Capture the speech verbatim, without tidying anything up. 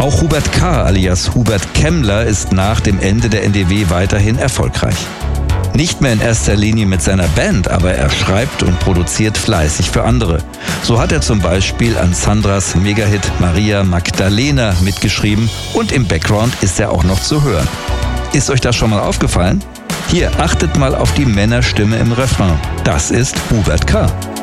Auch Hubert K. alias Hubert Kemmler ist nach dem Ende der N D W weiterhin erfolgreich. Nicht mehr in erster Linie mit seiner Band, aber er schreibt und produziert fleißig für andere. So hat er zum Beispiel an Sandras Megahit Maria Magdalena mitgeschrieben und im Background ist er auch noch zu hören. Ist euch das schon mal aufgefallen? Hier, achtet mal auf die Männerstimme im Refrain. Das ist Hubert K.